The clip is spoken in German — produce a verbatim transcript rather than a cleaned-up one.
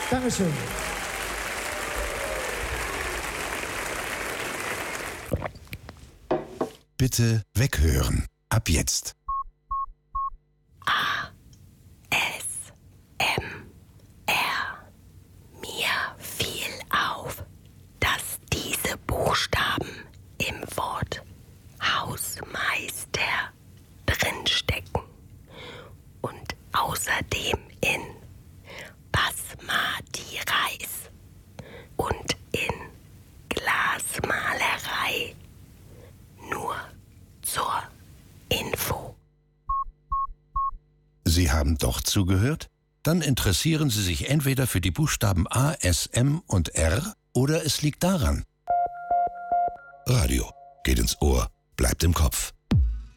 Dankeschön. Bitte weghören. Ab jetzt. A, S, M, R. Mir fiel auf, dass diese Buchstaben im Wort Hausmeister drinstecken und außerdem in Basmati Reis und in Glasmalerei. Nur zur Info. Sie haben doch zugehört? Dann interessieren Sie sich entweder für die Buchstaben A, S, M und R oder es liegt daran. Radio geht ins Ohr, bleibt im Kopf.